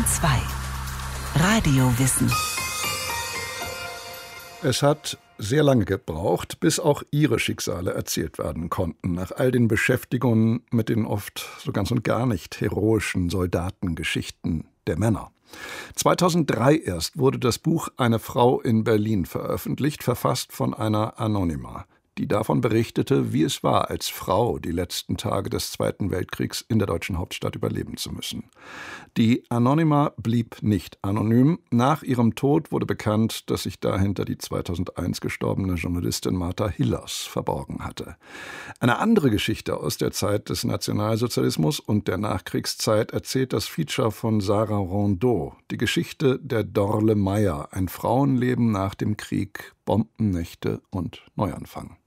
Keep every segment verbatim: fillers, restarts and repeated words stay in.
Bayern zwei. Radiowissen. Es hat sehr lange gebraucht, bis auch ihre Schicksale erzählt werden konnten, nach all den Beschäftigungen mit den oft so ganz und gar nicht heroischen Soldatengeschichten der Männer. zweitausenddrei erst wurde das Buch »Eine Frau in Berlin« veröffentlicht, verfasst von einer Anonyma, die davon berichtete, wie es war, als Frau die letzten Tage des Zweiten Weltkriegs in der deutschen Hauptstadt überleben zu müssen. Die Anonyma blieb nicht anonym. Nach ihrem Tod wurde bekannt, dass sich dahinter die zweitausendeins gestorbene Journalistin Martha Hillers verborgen hatte. Eine andere Geschichte aus der Zeit des Nationalsozialismus und der Nachkriegszeit erzählt das Feature von Sarah Rondeau, die Geschichte der Dorle Meyer, ein Frauenleben nach dem Krieg, Bombennächte und Neuanfang.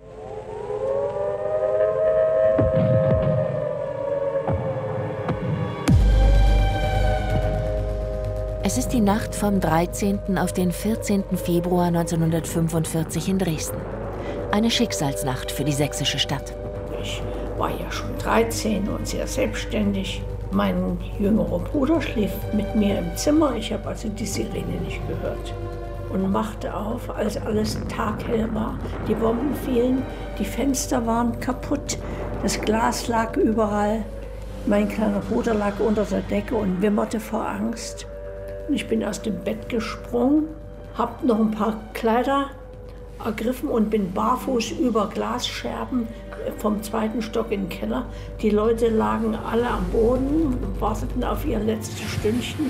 Es ist die Nacht vom dreizehnten auf den vierzehnten Februar neunzehnhundertfünfundvierzig in Dresden. Eine Schicksalsnacht für die sächsische Stadt. Ich war ja schon dreizehn und sehr selbstständig. Mein jüngerer Bruder schlief mit mir im Zimmer. Ich habe also die Sirene nicht gehört. Und machte auf, als alles taghell war. Die Bomben fielen, die Fenster waren kaputt, das Glas lag überall. Mein kleiner Bruder lag unter der Decke und wimmerte vor Angst. Und ich bin aus dem Bett gesprungen, habe noch ein paar Kleider ergriffen und bin barfuß über Glasscherben vom zweiten Stock in den Keller. Die Leute lagen alle am Boden und warteten auf ihr letztes Stündchen.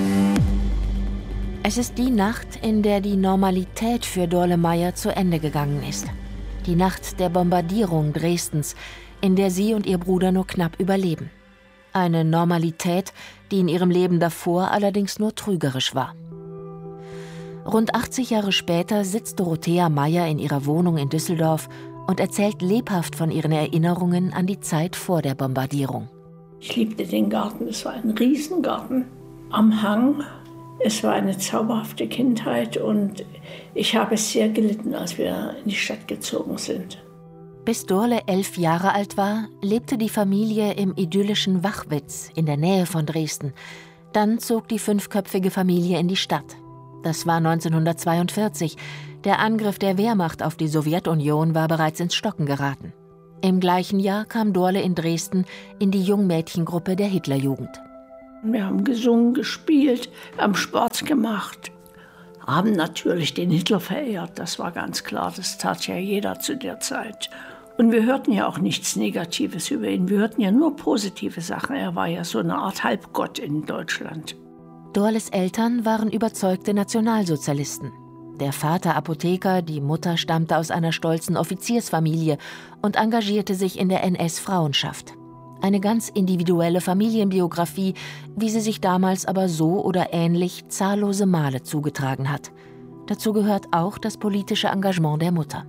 Es ist die Nacht, in der die Normalität für Dorle Meyer zu Ende gegangen ist. Die Nacht der Bombardierung Dresdens, in der sie und ihr Bruder nur knapp überleben. Eine Normalität, die in ihrem Leben davor allerdings nur trügerisch war. Rund achtzig Jahre später sitzt Dorothea Meyer in ihrer Wohnung in Düsseldorf und erzählt lebhaft von ihren Erinnerungen an die Zeit vor der Bombardierung. Ich liebte den Garten, es war ein Riesengarten am Hang. Es war eine zauberhafte Kindheit und ich habe sehr gelitten, als wir in die Stadt gezogen sind. Bis Dorle elf Jahre alt war, lebte die Familie im idyllischen Wachwitz in der Nähe von Dresden. Dann zog die fünfköpfige Familie in die Stadt. Das war neunzehnhundertzweiundvierzig. Der Angriff der Wehrmacht auf die Sowjetunion war bereits ins Stocken geraten. Im gleichen Jahr kam Dorle in Dresden in die Jungmädchengruppe der Hitlerjugend. Wir haben gesungen, gespielt, haben Sport gemacht, haben natürlich den Hitler verehrt, das war ganz klar, das tat ja jeder zu der Zeit. Und wir hörten ja auch nichts Negatives über ihn, wir hörten ja nur positive Sachen. Er war ja so eine Art Halbgott in Deutschland. Dorles Eltern waren überzeugte Nationalsozialisten. Der Vater Apotheker, die Mutter stammte aus einer stolzen Offiziersfamilie und engagierte sich in der N S-Frauenschaft. Eine ganz individuelle Familienbiografie, wie sie sich damals aber so oder ähnlich zahllose Male zugetragen hat. Dazu gehört auch das politische Engagement der Mutter.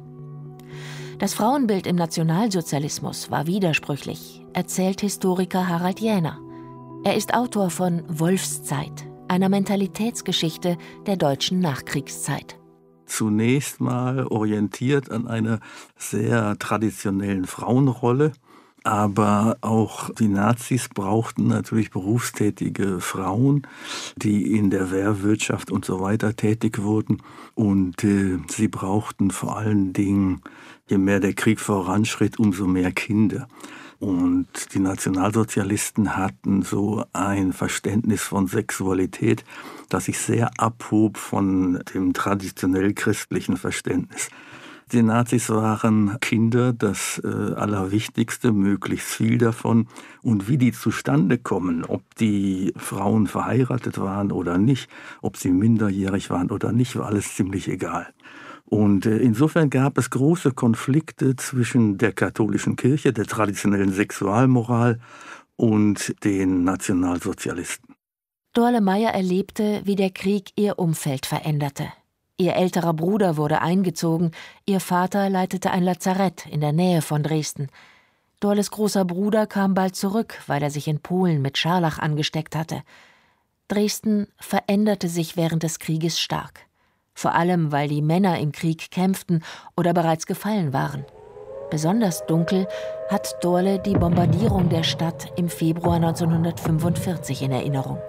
Das Frauenbild im Nationalsozialismus war widersprüchlich, erzählt Historiker Harald Jähner. Er ist Autor von Wolfszeit, einer Mentalitätsgeschichte der deutschen Nachkriegszeit. Zunächst mal orientiert an einer sehr traditionellen Frauenrolle. Aber auch die Nazis brauchten natürlich berufstätige Frauen, die in der Wehrwirtschaft und so weiter tätig wurden. Und äh, sie brauchten vor allen Dingen, je mehr der Krieg voranschritt, umso mehr Kinder. Und die Nationalsozialisten hatten so ein Verständnis von Sexualität, das sich sehr abhob von dem traditionell christlichen Verständnis. Die Nazis waren Kinder, das äh, Allerwichtigste, möglichst viel davon. Und wie die zustande kommen, ob die Frauen verheiratet waren oder nicht, ob sie minderjährig waren oder nicht, war alles ziemlich egal. Und äh, insofern gab es große Konflikte zwischen der katholischen Kirche, der traditionellen Sexualmoral und den Nationalsozialisten. Dorle Meyer erlebte, wie der Krieg ihr Umfeld veränderte. Ihr älterer Bruder wurde eingezogen, ihr Vater leitete ein Lazarett in der Nähe von Dresden. Dorles großer Bruder kam bald zurück, weil er sich in Polen mit Scharlach angesteckt hatte. Dresden veränderte sich während des Krieges stark. Vor allem, weil die Männer im Krieg kämpften oder bereits gefallen waren. Besonders dunkel hat Dorle die Bombardierung der Stadt im Februar neunzehnhundertfünfundvierzig in Erinnerung.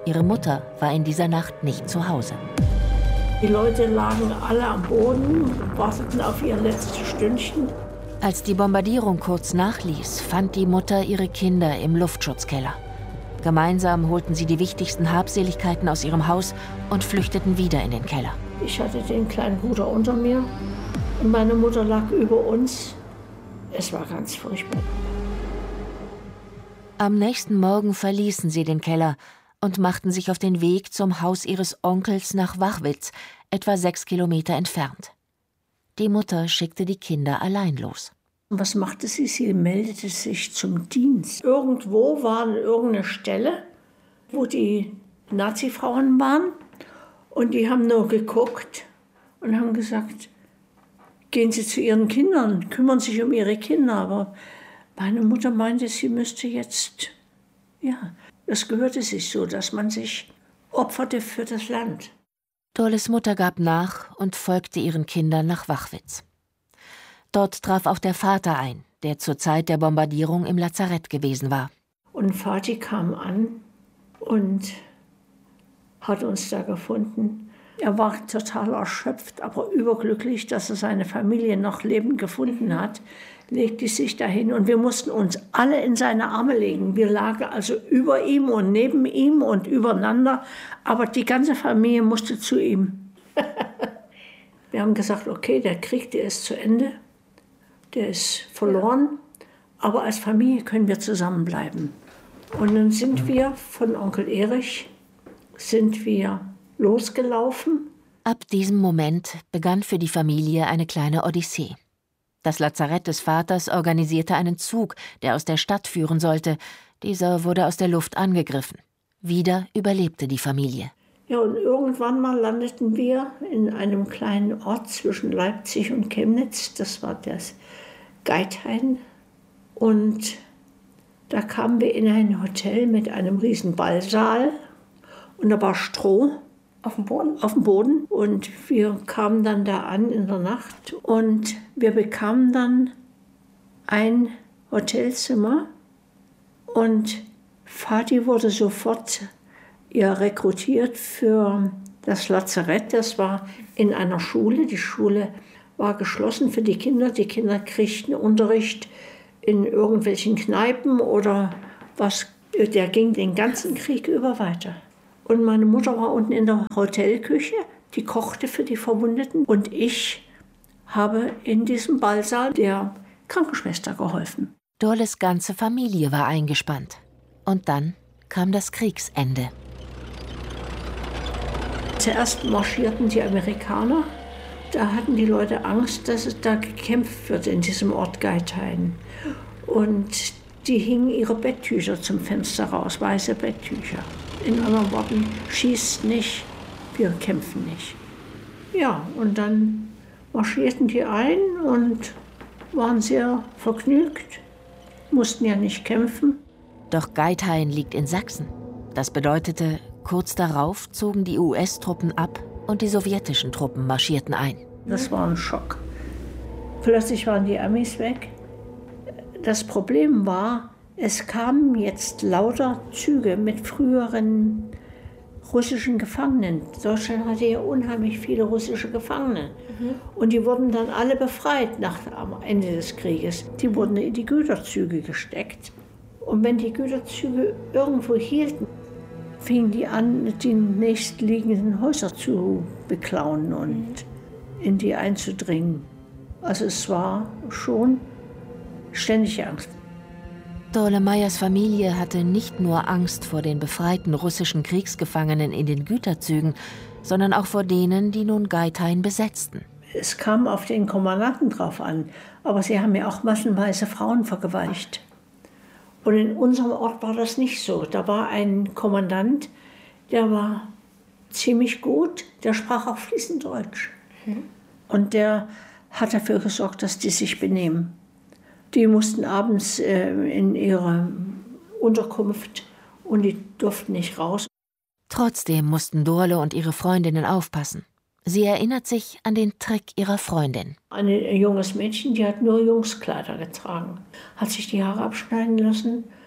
Ihre Mutter war in dieser Nacht nicht zu Hause. Die Leute lagen alle am Boden, warteten auf ihr letztes Stündchen. Als die Bombardierung kurz nachließ, fand die Mutter ihre Kinder im Luftschutzkeller. Gemeinsam holten sie die wichtigsten Habseligkeiten aus ihrem Haus und flüchteten wieder in den Keller. Ich hatte den kleinen Bruder unter mir und meine Mutter lag über uns. Es war ganz furchtbar. Am nächsten Morgen verließen sie den Keller und machten sich auf den Weg zum Haus ihres Onkels nach Wachwitz, etwa sechs Kilometer entfernt. Die Mutter schickte die Kinder allein los. Was machte sie? Sie meldete sich zum Dienst. Irgendwo war irgendeine Stelle, wo die Nazi-Frauen waren. Und die haben nur geguckt und haben gesagt, gehen Sie zu Ihren Kindern, kümmern sich um Ihre Kinder. Aber meine Mutter meinte, sie müsste jetzt, ja, es gehörte sich so, dass man sich opferte für das Land. Dorles Mutter gab nach und folgte ihren Kindern nach Wachwitz. Dort traf auch der Vater ein, der zur Zeit der Bombardierung im Lazarett gewesen war. Und Vati kam an und hat uns da gefunden. Er war total erschöpft, aber überglücklich, dass er seine Familie noch lebend gefunden hat, legte sich dahin und wir mussten uns alle in seine Arme legen. Wir lagen also über ihm und neben ihm und übereinander, aber die ganze Familie musste zu ihm. Wir haben gesagt, okay, der Krieg, der ist zu Ende, der ist verloren, aber als Familie können wir zusammenbleiben. Und dann sind wir von Onkel Erich, sind wir losgelaufen. Ab diesem Moment begann für die Familie eine kleine Odyssee. Das Lazarett des Vaters organisierte einen Zug, der aus der Stadt führen sollte. Dieser wurde aus der Luft angegriffen. Wieder überlebte die Familie. Ja, und irgendwann mal landeten wir in einem kleinen Ort zwischen Leipzig und Chemnitz. Das war das Geithain. Und da kamen wir in ein Hotel mit einem riesen Ballsaal. Und da war Stroh auf dem Boden. Auf dem Boden. Und wir kamen dann da an in der Nacht. Und wir bekamen dann ein Hotelzimmer. Und Vati wurde sofort ja, rekrutiert für das Lazarett. Das war in einer Schule. Die Schule war geschlossen für die Kinder. Die Kinder kriegten Unterricht in irgendwelchen Kneipen oder was. Der ging den ganzen Krieg über weiter. Und meine Mutter war unten in der Hotelküche, die kochte für die Verwundeten. Und ich habe in diesem Ballsaal der Krankenschwester geholfen. Dorles ganze Familie war eingespannt. Und dann kam das Kriegsende. Zuerst marschierten die Amerikaner. Da hatten die Leute Angst, dass es da gekämpft wird in diesem Ort Geithain. Und die hingen ihre Betttücher zum Fenster raus, weiße Betttücher. In anderen Worten, schießt nicht, wir kämpfen nicht. Ja, und dann marschierten die ein und waren sehr vergnügt, mussten ja nicht kämpfen. Doch Geithain liegt in Sachsen. Das bedeutete, kurz darauf zogen die U S-Truppen ab und die sowjetischen Truppen marschierten ein. Das war ein Schock. Plötzlich waren die Amis weg. Das Problem war, es kamen jetzt lauter Züge mit früheren russischen Gefangenen. Deutschland hatte ja unheimlich viele russische Gefangene. Mhm. Und die wurden dann alle befreit nach am Ende des Krieges. Die wurden in die Güterzüge gesteckt. Und wenn die Güterzüge irgendwo hielten, fingen die an, die nächstliegenden Häuser zu beklauen und in die einzudringen. Also es war schon ständige Angst. Dorle Meyers Familie hatte nicht nur Angst vor den befreiten russischen Kriegsgefangenen in den Güterzügen, sondern auch vor denen, die nun Geithain besetzten. Es kam auf den Kommandanten drauf an, aber sie haben ja auch massenweise Frauen vergewaltigt. Und in unserem Ort war das nicht so. Da war ein Kommandant, der war ziemlich gut, der sprach auch fließend Deutsch. Mhm. Und der hat dafür gesorgt, dass die sich benehmen. Die mussten abends äh, in ihre Unterkunft und die durften nicht raus. Trotzdem mussten Dorle und ihre Freundinnen aufpassen. Sie erinnert sich an den Trick ihrer Freundin. Ein junges Mädchen, die hat nur Jungskleider getragen, hat sich die Haare abschneiden lassen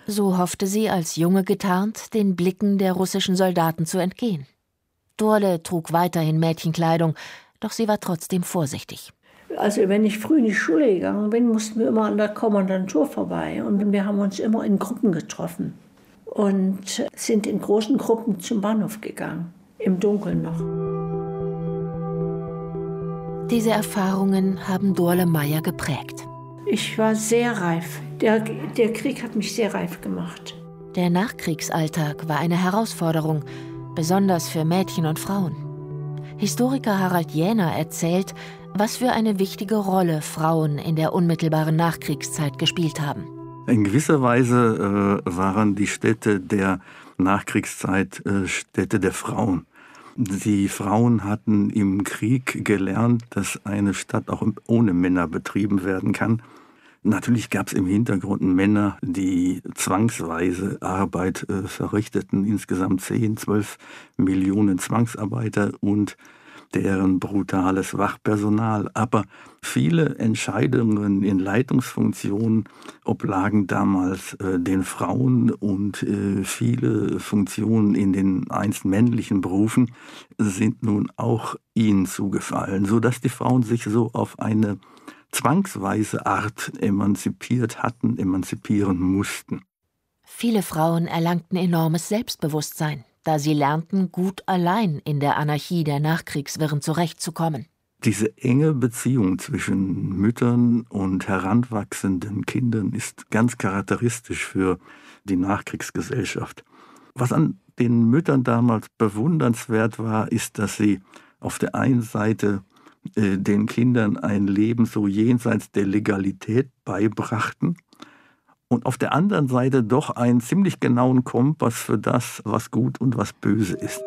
So hoffte sie, als Junge getarnt, den Blicken der russischen Soldaten zu entgehen. Dorle trug weiterhin Mädchenkleidung, doch sie war trotzdem vorsichtig. Also wenn ich früh in die Schule gegangen bin, mussten wir immer an der Kommandantur vorbei. Und wir haben uns immer in Gruppen getroffen und sind in großen Gruppen zum Bahnhof gegangen, im Dunkeln noch. Diese Erfahrungen haben Dorle Meyer geprägt. Ich war sehr reif. Der, der Krieg hat mich sehr reif gemacht. Der Nachkriegsalltag war eine Herausforderung, besonders für Mädchen und Frauen. Historiker Harald Jähner erzählt, was für eine wichtige Rolle Frauen in der unmittelbaren Nachkriegszeit gespielt haben. In gewisser Weise äh, waren die Städte der Nachkriegszeit äh, Städte der Frauen. Die Frauen hatten im Krieg gelernt, dass eine Stadt auch ohne Männer betrieben werden kann. Natürlich gab es im Hintergrund Männer, die zwangsweise Arbeit äh, verrichteten. Insgesamt zehn, zwölf Millionen Zwangsarbeiter und deren brutales Wachpersonal. Aber viele Entscheidungen in Leitungsfunktionen oblagen damals äh, den Frauen und äh, viele Funktionen in den einst männlichen Berufen sind nun auch ihnen zugefallen, sodass die Frauen sich so auf eine zwangsweise Art emanzipiert hatten, emanzipieren mussten. Viele Frauen erlangten enormes Selbstbewusstsein, da sie lernten, gut allein in der Anarchie der Nachkriegswirren zurechtzukommen. Diese enge Beziehung zwischen Müttern und heranwachsenden Kindern ist ganz charakteristisch für die Nachkriegsgesellschaft. Was an den Müttern damals bewundernswert war, ist, dass sie auf der einen Seite äh, den Kindern ein Leben so jenseits der Legalität beibrachten und auf der anderen Seite doch einen ziemlich genauen Kompass für das, was gut und was böse ist.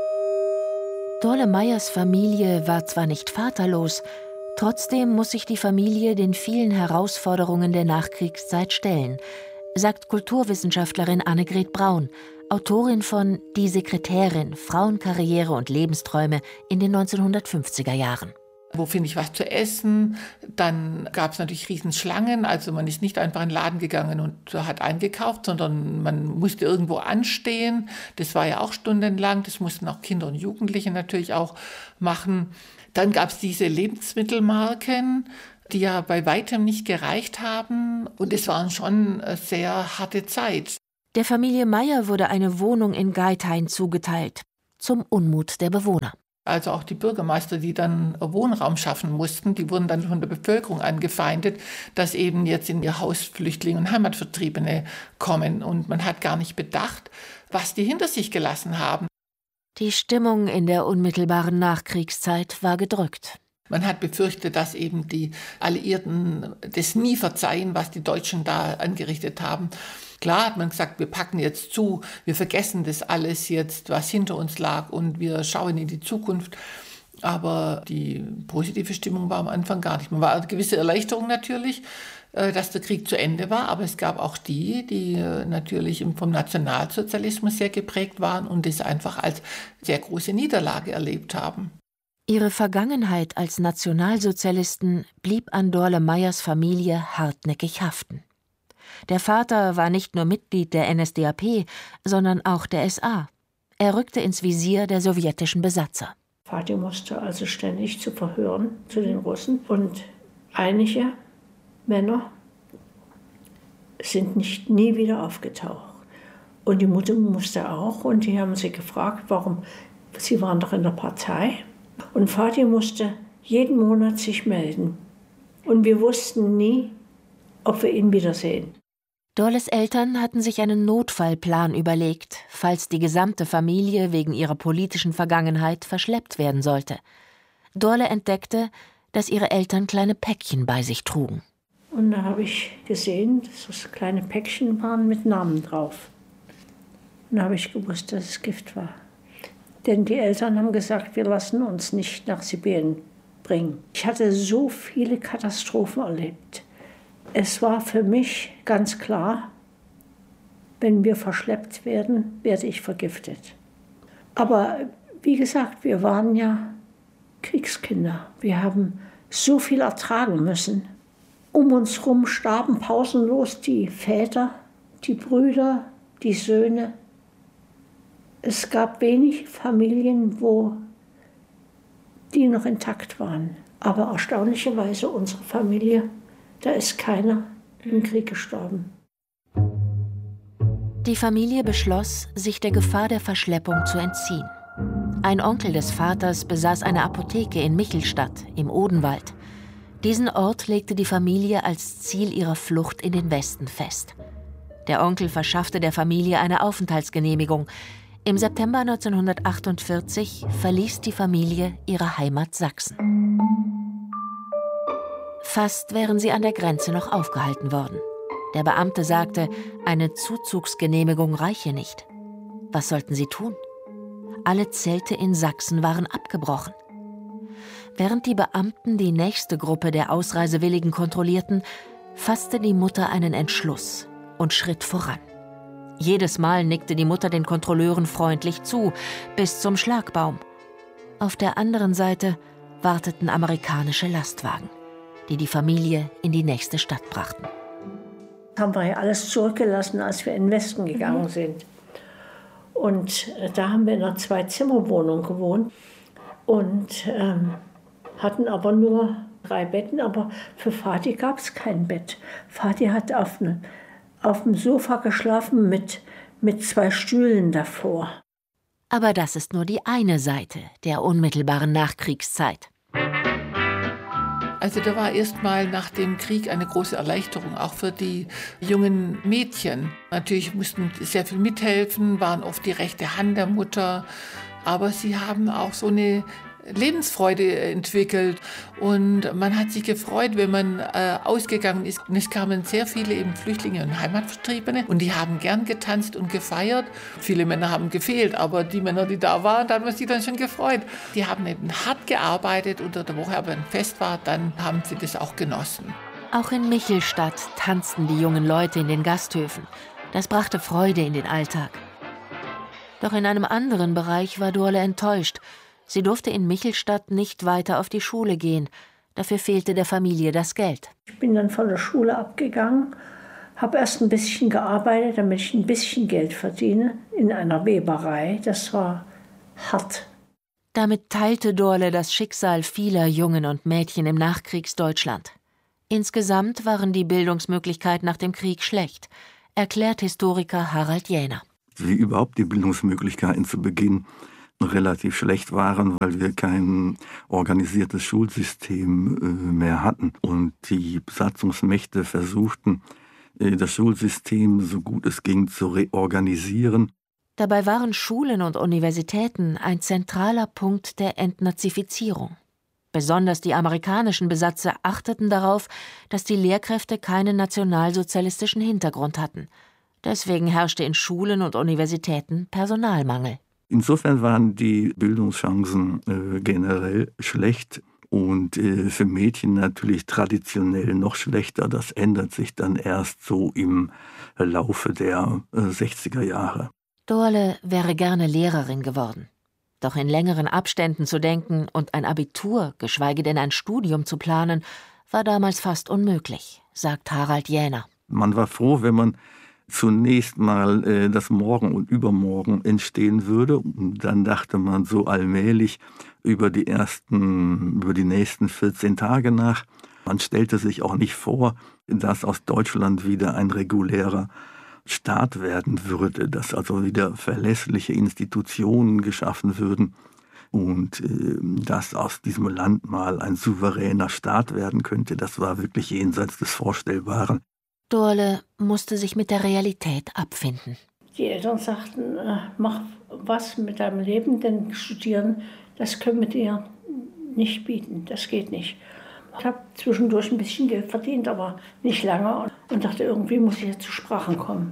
Dorle Meyers Familie war zwar nicht vaterlos, trotzdem muss sich die Familie den vielen Herausforderungen der Nachkriegszeit stellen, sagt Kulturwissenschaftlerin Annegret Braun, Autorin von Die Sekretärin, Frauenkarriere und Lebensträume in den neunzehnhundertfünfziger Jahren. Wo finde ich was zu essen? Dann gab es natürlich Riesenschlangen. Also man ist nicht einfach in den Laden gegangen und hat eingekauft, sondern man musste irgendwo anstehen. Das war ja auch stundenlang. Das mussten auch Kinder und Jugendliche natürlich auch machen. Dann gab es diese Lebensmittelmarken, die ja bei weitem nicht gereicht haben. Und es war schon eine sehr harte Zeit. Der Familie Meyer wurde eine Wohnung in Geithain zugeteilt, zum Unmut der Bewohner. Also auch die Bürgermeister, die dann Wohnraum schaffen mussten, die wurden dann von der Bevölkerung angefeindet, dass eben jetzt in ihr Haus Flüchtlinge und Heimatvertriebene kommen. Und man hat gar nicht bedacht, was die hinter sich gelassen haben. Die Stimmung in der unmittelbaren Nachkriegszeit war gedrückt. Man hat befürchtet, dass eben die Alliierten das nie verzeihen, was die Deutschen da angerichtet haben. Klar hat man gesagt, wir packen jetzt zu, wir vergessen das alles jetzt, was hinter uns lag und wir schauen in die Zukunft. Aber die positive Stimmung war am Anfang gar nicht. Man war eine gewisse Erleichterung natürlich, dass der Krieg zu Ende war, aber es gab auch die, die natürlich vom Nationalsozialismus sehr geprägt waren und das einfach als sehr große Niederlage erlebt haben. Ihre Vergangenheit als Nationalsozialisten blieb an Dorle Meyers Familie hartnäckig haften. Der Vater war nicht nur Mitglied der N S D A P, sondern auch der S A. Er rückte ins Visier der sowjetischen Besatzer. Vati musste also ständig zu Verhören zu den Russen. Und einige Männer sind nicht nie wieder aufgetaucht. Und die Mutter musste auch. Und die haben sie gefragt, warum. Sie waren doch in der Partei. Und Vati musste jeden Monat sich melden. Und wir wussten nie, ob wir ihn wiedersehen. Dorles Eltern hatten sich einen Notfallplan überlegt, falls die gesamte Familie wegen ihrer politischen Vergangenheit verschleppt werden sollte. Dorle entdeckte, dass ihre Eltern kleine Päckchen bei sich trugen. Und da habe ich gesehen, dass das kleine Päckchen waren mit Namen drauf. Und da habe ich gewusst, dass es Gift war. Denn die Eltern haben gesagt, wir lassen uns nicht nach Sibirien bringen. Ich hatte so viele Katastrophen erlebt. Es war für mich ganz klar, wenn wir verschleppt werden, werde ich vergiftet. Aber wie gesagt, wir waren ja Kriegskinder. Wir haben so viel ertragen müssen. Um uns herum starben pausenlos die Väter, die Brüder, die Söhne. Es gab wenig Familien, wo die noch intakt waren. Aber erstaunlicherweise unsere Familie, da ist keiner im Krieg gestorben. Die Familie beschloss, sich der Gefahr der Verschleppung zu entziehen. Ein Onkel des Vaters besaß eine Apotheke in Michelstadt im Odenwald. Diesen Ort legte die Familie als Ziel ihrer Flucht in den Westen fest. Der Onkel verschaffte der Familie eine Aufenthaltsgenehmigung. Im September neunzehnhundertachtundvierzig verließ die Familie ihre Heimat Sachsen. Fast wären sie an der Grenze noch aufgehalten worden. Der Beamte sagte, eine Zuzugsgenehmigung reiche nicht. Was sollten sie tun? Alle Zelte in Sachsen waren abgebrochen. Während die Beamten die nächste Gruppe der Ausreisewilligen kontrollierten, fasste die Mutter einen Entschluss und schritt voran. Jedes Mal nickte die Mutter den Kontrolleuren freundlich zu, bis zum Schlagbaum. Auf der anderen Seite warteten amerikanische Lastwagen, die die Familie in die nächste Stadt brachten. Haben wir ja alles zurückgelassen, als wir in den Westen gegangen sind. Und da haben wir in einer Zwei-Zimmer-Wohnung gewohnt und ähm, hatten aber nur drei Betten. Aber für Vati gab es kein Bett. Vati hat auf, ne, auf dem Sofa geschlafen mit, mit zwei Stühlen davor. Aber das ist nur die eine Seite der unmittelbaren Nachkriegszeit. Also da war erst mal nach dem Krieg eine große Erleichterung, auch für die jungen Mädchen. Natürlich mussten sehr viel mithelfen, waren oft die rechte Hand der Mutter, aber sie haben auch so eine Lebensfreude entwickelt und man hat sich gefreut, wenn man äh, ausgegangen ist. Und es kamen sehr viele eben Flüchtlinge und Heimatvertriebene und die haben gern getanzt und gefeiert. Viele Männer haben gefehlt, aber die Männer, die da waren, da hat man sich dann schon gefreut. Die haben eben hart gearbeitet unter der Woche, aber wenn ein Fest war, dann haben sie das auch genossen. Auch in Michelstadt tanzten die jungen Leute in den Gasthöfen. Das brachte Freude in den Alltag. Doch in einem anderen Bereich war Dorle enttäuscht. Sie durfte in Michelstadt nicht weiter auf die Schule gehen. Dafür fehlte der Familie das Geld. Ich bin dann von der Schule abgegangen, habe erst ein bisschen gearbeitet, damit ich ein bisschen Geld verdiene, in einer Weberei. Das war hart. Damit teilte Dorle das Schicksal vieler Jungen und Mädchen im Nachkriegsdeutschland. Insgesamt waren die Bildungsmöglichkeiten nach dem Krieg schlecht, erklärt Historiker Harald Jähner. Wie überhaupt die Bildungsmöglichkeiten zu Beginn relativ schlecht waren, weil wir kein organisiertes Schulsystem äh, mehr hatten. Und die Besatzungsmächte versuchten, äh, das Schulsystem so gut es ging zu reorganisieren. Dabei waren Schulen und Universitäten ein zentraler Punkt der Entnazifizierung. Besonders die amerikanischen Besatzer achteten darauf, dass die Lehrkräfte keinen nationalsozialistischen Hintergrund hatten. Deswegen herrschte in Schulen und Universitäten Personalmangel. Insofern waren die Bildungschancen äh, generell schlecht und äh, für Mädchen natürlich traditionell noch schlechter. Das ändert sich dann erst so im Laufe der äh, sechziger Jahre. Dorle wäre gerne Lehrerin geworden. Doch in längeren Abständen zu denken und ein Abitur, geschweige denn ein Studium zu planen, war damals fast unmöglich, sagt Harald Jähner. Man war froh, wenn man zunächst mal äh, das Morgen und Übermorgen entstehen würde. Und dann dachte man so allmählich über die ersten, über die nächsten vierzehn Tage nach. Man stellte sich auch nicht vor, dass aus Deutschland wieder ein regulärer Staat werden würde, dass also wieder verlässliche Institutionen geschaffen würden und äh, dass aus diesem Land mal ein souveräner Staat werden könnte. Das war wirklich jenseits des Vorstellbaren. Dorle musste sich mit der Realität abfinden. Die Eltern sagten, äh, mach was mit deinem Leben, denn studieren, das können wir dir nicht bieten, das geht nicht. Ich habe zwischendurch ein bisschen Geld verdient, aber nicht lange und dachte, irgendwie muss ich jetzt zu Sprachen kommen.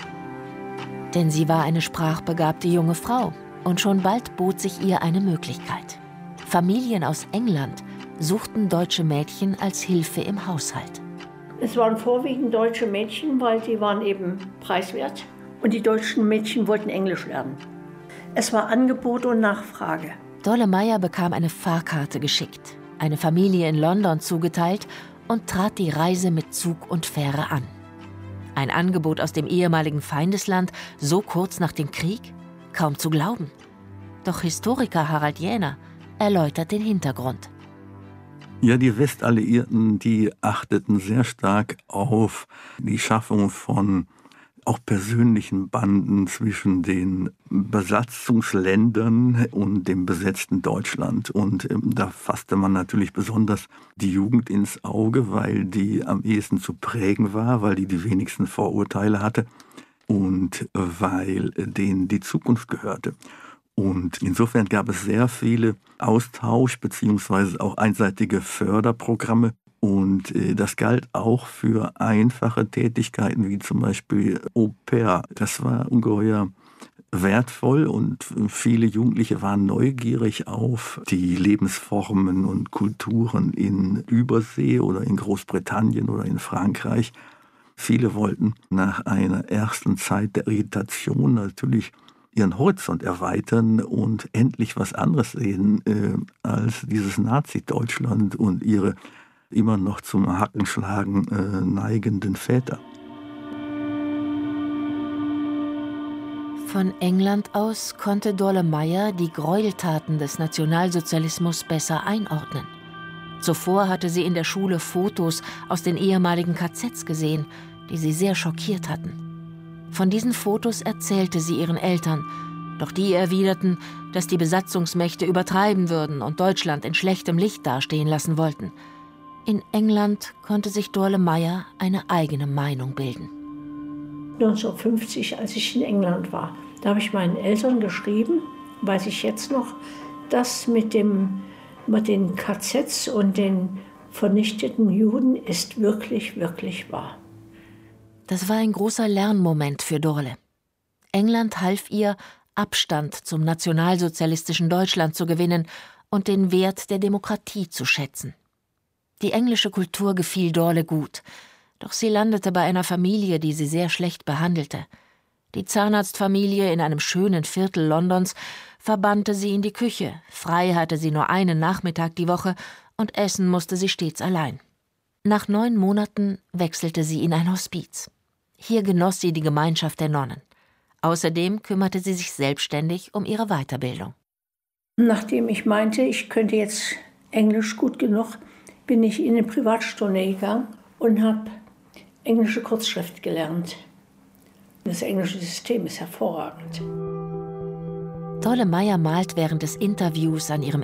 Denn sie war eine sprachbegabte junge Frau und schon bald bot sich ihr eine Möglichkeit. Familien aus England suchten deutsche Mädchen als Hilfe im Haushalt. Es waren vorwiegend deutsche Mädchen, weil die waren eben preiswert. Und die deutschen Mädchen wollten Englisch lernen. Es war Angebot und Nachfrage. Dorle Meyer bekam eine Fahrkarte geschickt, eine Familie in London zugeteilt und trat die Reise mit Zug und Fähre an. Ein Angebot aus dem ehemaligen Feindesland so kurz nach dem Krieg? Kaum zu glauben. Doch Historiker Harald Jähner erläutert den Hintergrund. Ja, die Westalliierten, die achteten sehr stark auf die Schaffung von auch persönlichen Banden zwischen den Besatzungsländern und dem besetzten Deutschland. Und ähm, da fasste man natürlich besonders die Jugend ins Auge, weil die am ehesten zu prägen war, weil die die wenigsten Vorurteile hatte und weil denen die Zukunft gehörte. Und insofern gab es sehr viele Austausch- bzw. auch einseitige Förderprogramme. Und äh, das galt auch für einfache Tätigkeiten wie zum Beispiel Au-pair. Das war ungeheuer wertvoll und viele Jugendliche waren neugierig auf die Lebensformen und Kulturen in Übersee oder in Großbritannien oder in Frankreich. Viele wollten nach einer ersten Zeit der Irritation natürlich ihren Horizont erweitern und endlich was anderes sehen äh, als dieses Nazi-Deutschland und ihre immer noch zum Hackenschlagen äh, neigenden Väter. Von England aus konnte Dorle Meyer die Gräueltaten des Nationalsozialismus besser einordnen. Zuvor hatte sie in der Schule Fotos aus den ehemaligen K Zs gesehen, die sie sehr schockiert hatten. Von diesen Fotos erzählte sie ihren Eltern, doch die erwiderten, dass die Besatzungsmächte übertreiben würden und Deutschland in schlechtem Licht dastehen lassen wollten. In England konnte sich Dorle Meyer eine eigene Meinung bilden. neunzehnhundertfünfzig, als ich in England war, da habe ich meinen Eltern geschrieben, weiß ich jetzt noch, das mit, dem, mit den K Zs und den vernichteten Juden ist wirklich, wirklich wahr. Das war ein großer Lernmoment für Dorle. England half ihr, Abstand zum nationalsozialistischen Deutschland zu gewinnen und den Wert der Demokratie zu schätzen. Die englische Kultur gefiel Dorle gut, doch sie landete bei einer Familie, die sie sehr schlecht behandelte. Die Zahnarztfamilie in einem schönen Viertel Londons verbannte sie in die Küche, frei hatte sie nur einen Nachmittag die Woche und essen musste sie stets allein. Nach neun Monaten wechselte sie in ein Hospiz. Hier genoss sie die Gemeinschaft der Nonnen. Außerdem kümmerte sie sich selbstständig um ihre Weiterbildung. Nachdem ich meinte, ich könnte jetzt Englisch gut genug, bin ich in eine Privatstunde gegangen und habe englische Kurzschrift gelernt. Das englische System ist hervorragend. Dorle Meyer malt während des Interviews an ihrem